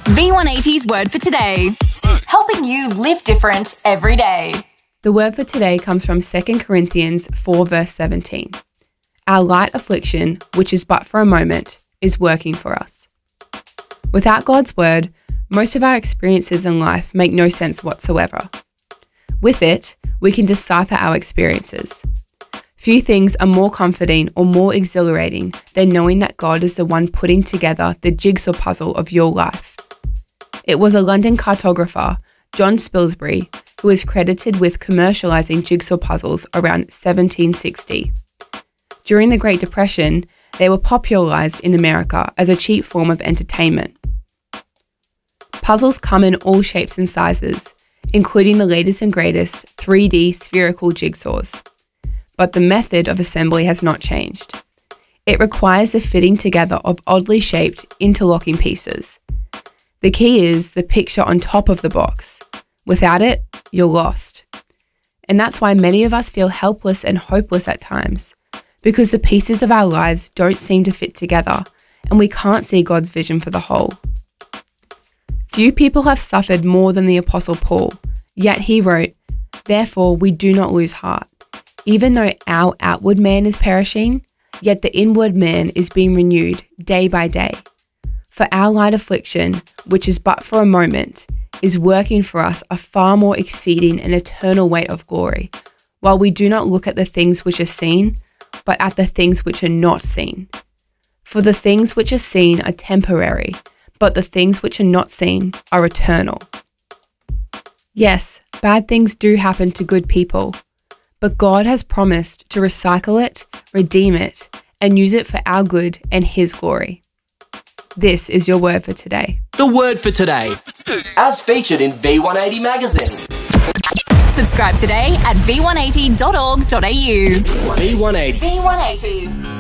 V180's Word for Today, helping you live different every day. The word for today comes from 2 Corinthians 4 verse 17. Our light affliction, which is but for a moment, is working for us. Without God's word, most of our experiences in life make no sense whatsoever. With it, we can decipher our experiences. Few things are more comforting or more exhilarating than knowing that God is the one putting together the jigsaw puzzle of your life. It was a London cartographer, John Spilsbury, who is credited with commercialising jigsaw puzzles around 1760. During the Great Depression, they were popularised in America as a cheap form of entertainment. Puzzles come in all shapes and sizes, including the latest and greatest 3D spherical jigsaws. But the method of assembly has not changed. It requires the fitting together of oddly shaped, interlocking pieces. The key is the picture on top of the box. Without it, you're lost. And that's why many of us feel helpless and hopeless at times, because the pieces of our lives don't seem to fit together, and we can't see God's vision for the whole. Few people have suffered more than the Apostle Paul, yet he wrote, "Therefore we do not lose heart. Even though our outward man is perishing, yet the inward man is being renewed day by day. For our light affliction, which is but for a moment, is working for us a far more exceeding and eternal weight of glory, while we do not look at the things which are seen, but at the things which are not seen. For the things which are seen are temporary, but the things which are not seen are eternal." Yes, bad things do happen to good people, but God has promised to recycle it, redeem it, and use it for our good and His glory. This is your word for today. The word for today, as featured in V180 magazine. Subscribe today at v180.org.au. V180. V180.